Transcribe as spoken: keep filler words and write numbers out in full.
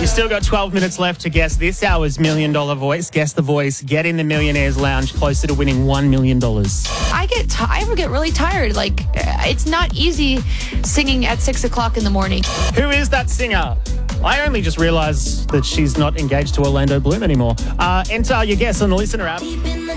Still got twelve minutes left to guess this hour's Million Dollar Voice. Guess the voice. Get in the Millionaires Lounge, closer to winning one million dollars. I get t- I ever get really tired. Like, uh, it's not easy singing at six o'clock in the morning. Who is that singer? I only just realised that she's not engaged to Orlando Bloom anymore. Uh, enter your guess on the Listener app.